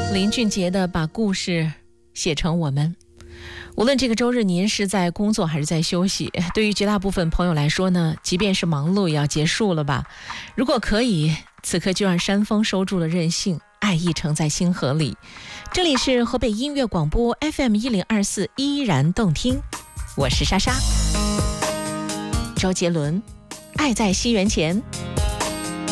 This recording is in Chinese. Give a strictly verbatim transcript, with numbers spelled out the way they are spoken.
林俊杰的把故事写成我们。无论这个周日您是在工作还是在休息，对于绝大部分朋友来说呢，即便是忙碌也要结束了吧。如果可以，此刻就让山峰收住了任性，爱意盛在星河里。这里是河北音乐广播 F M 一零二四，依然动听，我是莎莎。周杰伦，爱在西元前。